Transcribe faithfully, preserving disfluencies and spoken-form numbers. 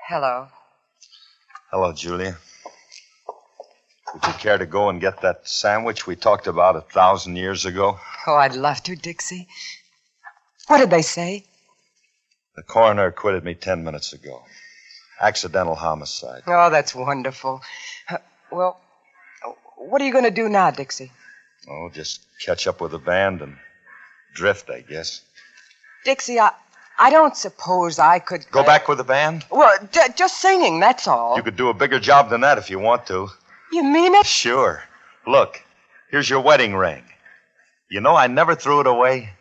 Hello. Hello, Julia. Would you care to go and get that sandwich we talked about a thousand years ago? Oh, I'd love to, Dixie. What did they say? The coroner acquitted me ten minutes ago. Accidental homicide. Oh, that's wonderful. Uh, well, what are you going to do now, Dixie? Oh, just catch up with the band and drift, I guess. Dixie, I, I don't suppose I could... Go uh, back with the band? Well, d- just singing, that's all. You could do a bigger job than that if you want to. You mean it? Sure. Look, here's your wedding ring. You know I never threw it away.